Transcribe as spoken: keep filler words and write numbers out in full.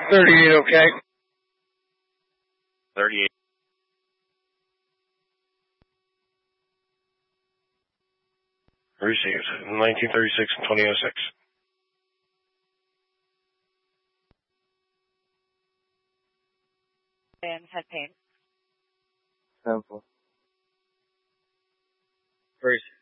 thirty-eight, okay. thirty-eight. Received. nineteen thirty-six and twenty oh six. And head pain. Simple. Received.